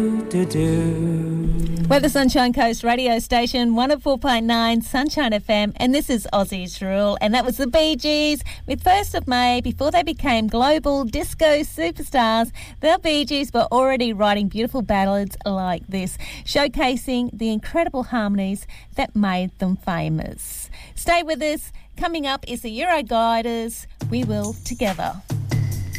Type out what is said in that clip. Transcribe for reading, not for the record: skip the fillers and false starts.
We're the Sunshine Coast radio station, 104.9 Sunshine FM, and this is Aussie's Rule. And that was the Bee Gees with 1st of May. Before they became global disco superstars, the Bee Gees were already writing beautiful ballads like this, showcasing the incredible harmonies that made them famous. Stay with us. Coming up is the Eurogliders, We Will Together.